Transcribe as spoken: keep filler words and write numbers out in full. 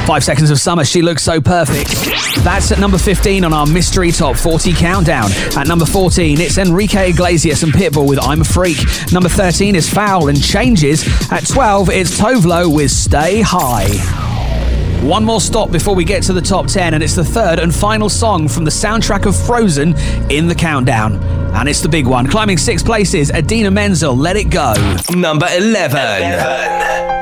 Five Seconds of Summer, She Looks So Perfect. That's at number fifteen on our Mystery Top forty Countdown. At number fourteen, it's Enrique Iglesias and Pitbull with I'm a Freak. Number thirteen is Foul and Changes. At twelve, it's Tovlo with Stay High. One more stop before we get to the top ten, and it's the third and final song from the soundtrack of Frozen in the countdown. And it's the big one. Climbing six places, Adina Menzel, Let It Go. Number eleven. eleven.